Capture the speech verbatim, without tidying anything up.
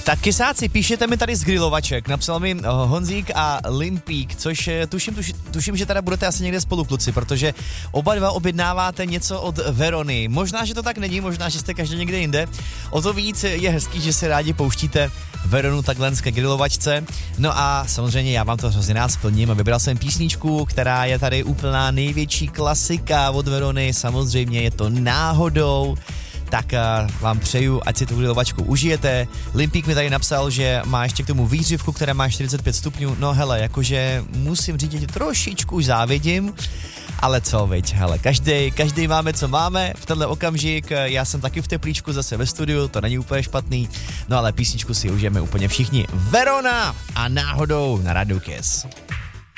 Tak kysáci, píšete mi tady z grilovaček, napsal mi Honzík a Limpík, což tuším, tuším, tuším, že teda budete asi někde spolu, kluci, protože oba dva objednáváte něco od Verony. Možná, že to tak není, možná, že jste každý někde jinde. O to víc je hezký, že se rádi pouštíte Veronu takhle ke grilovačce. No a samozřejmě já vám to hrozně rád splním. Vybral jsem písničku, která je tady úplná největší klasika od Verony, samozřejmě je to Náhodou. Tak uh, vám přeju, ať si tu grilovačku užijete. Limpík mi tady napsal, že má ještě k tomu výřivku, která má čtyřicet pět stupňů. No hele, jakože musím říct, že trošičku už závidím, ale co, viď, hele, každý, každý máme, co máme. V tenhle okamžik já jsem taky v teplíčku zase ve studiu, to není úplně špatný. No ale písničku si užijeme úplně všichni. Verona a Náhodou na Rádiu Kiss.